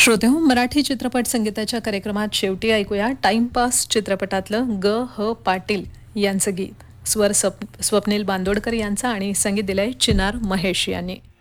श्रोतेहो, मराठी चित्रपट संगीताच्या कार्यक्रमात शेवटी ऐकूया टाइमपास चित्रपटातलं ग ह पाटील यांचं गीत. स्वप्नील बांदोडकर यांचा आणि संगीत दिलंय चिनार महेश यांनी.